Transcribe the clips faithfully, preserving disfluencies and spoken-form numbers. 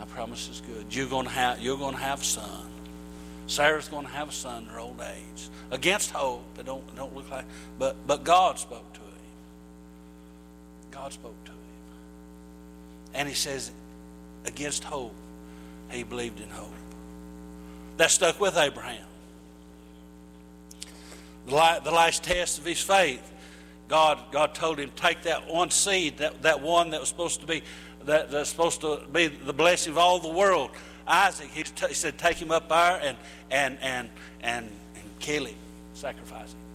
My promise is good. You're going to have, you're going to have a son. Sarah's going to have a son in her old age. Against hope. It don't, it don't look like, but, but God spoke to him. God spoke to him. And he says, against hope, he believed in hope. That stuck with Abraham. The last test of his faith, God, God told him, take that one seed, that, that one that was supposed to be that, that's supposed to be the blessing of all the world. Isaac, he, t- he said, take him up there and and and and, and kill him, sacrifice him.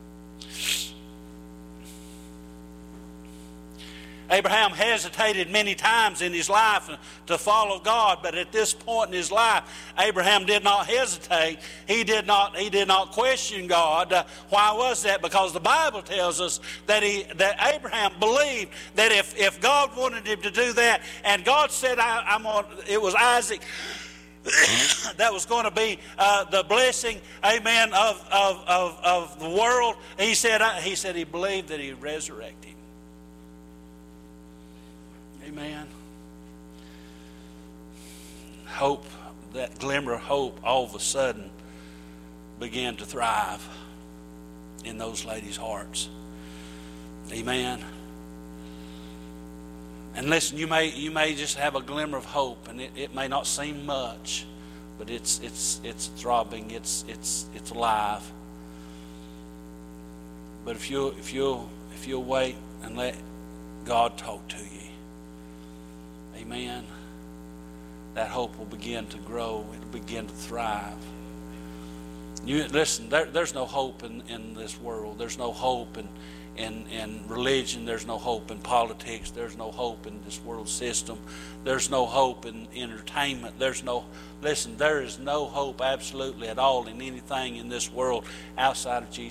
Abraham hesitated many times in his life to follow God, but at this point in his life, Abraham did not hesitate. He did not, he did not question God. Uh, why was that? Because the Bible tells us that he, that Abraham believed that if, if God wanted him to do that, and God said, I, I'm on, it was Isaac that was going to be uh, the blessing, amen, of, of, of, of the world. He said, he said he believed that he would resurrect him. Amen. Hope, that glimmer of hope, all of a sudden began to thrive in those ladies' hearts. Amen. And listen, you may you may just have a glimmer of hope, and it, it may not seem much, but it's it's it's throbbing, it's it's it's alive. But if you if you if you'll wait and let God talk to you, amen, that hope will begin to grow. It'll begin to thrive. You listen, there, there's no hope in, in this world. There's no hope in, in, in religion. There's no hope in politics. There's no hope in this world system. There's no hope in entertainment. There's no, listen, there is no hope absolutely at all in anything in this world outside of Jesus.